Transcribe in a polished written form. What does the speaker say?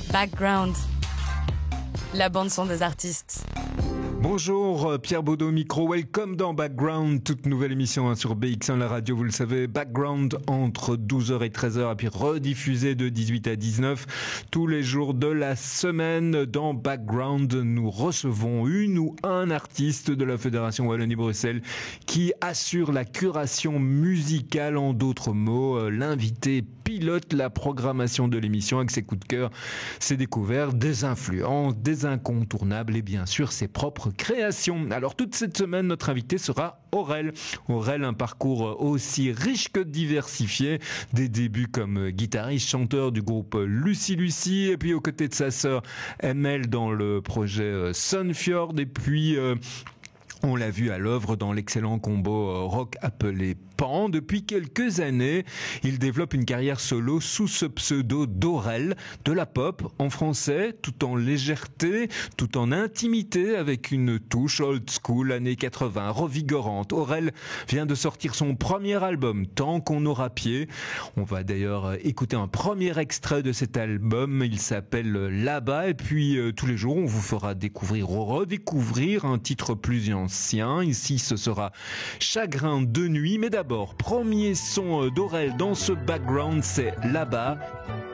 Background, la bande son des artistes. Bonjour, Pierre Baudot micro, welcome dans Background, toute nouvelle émission sur BX1 la radio, vous le savez, Background entre 12h et 13h et puis rediffusé de 18 à 19 tous les jours de la semaine. Dans Background, nous recevons une ou un artiste de la Fédération Wallonie-Bruxelles qui assure la curation musicale, en d'autres mots, l'invité pilote la programmation de l'émission avec ses coups de cœur, ses découvertes, des influences, des incontournables et bien sûr ses propres créations. Alors toute cette semaine, notre invité sera Aurel. Aurel, un parcours aussi riche que diversifié, des débuts comme guitariste, chanteur du groupe Lucie Lucie, et puis aux côtés de sa sœur ML dans le projet Sunfjord, et puis on l'a vu à l'œuvre dans l'excellent combo rock appelé Pan. Depuis quelques années, il développe une carrière solo sous ce pseudo d'Aurel, de la pop en français, tout en légèreté, tout en intimité, avec une touche old school, années 80, revigorante. Aurel vient de sortir son premier album, Tant qu'on aura pied. On va d'ailleurs écouter un premier extrait de cet album, il s'appelle Là-bas, et puis tous les jours, on vous fera découvrir ou redécouvrir un titre plus ancien. Ici, ce sera Chagrin de nuit, mais d'abord, premier son d'Aurel dans ce Background, c'est Là-bas.